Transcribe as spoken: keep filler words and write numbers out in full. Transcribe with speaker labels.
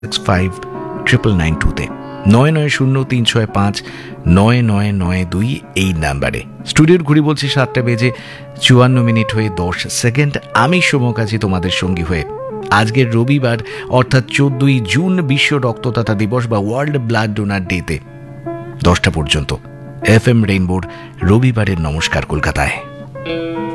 Speaker 1: Six five triple nine টুতে নয় নয় শূন্য তিন ছয় পাঁচ নয় নয় নয় দুই এই নাম্বারে। স্টুডিওর ঘুরি বলছি সাতটা বেজে চুয়ান্ন মিনিট হয়ে দশ সেকেন্ড। আমি সৌম্য কাজী তোমাদের সঙ্গী হয়ে আজকের রবিবার অর্থাৎ চোদ্দই জুন বিশ্ব রক্তদাতা দিবস বা ওয়ার্ল্ড ব্লাড ডোনার ডেতে দশটা পর্যন্ত এফ এম রেইনবোর রবিবারের নমস্কার কলকাতায়।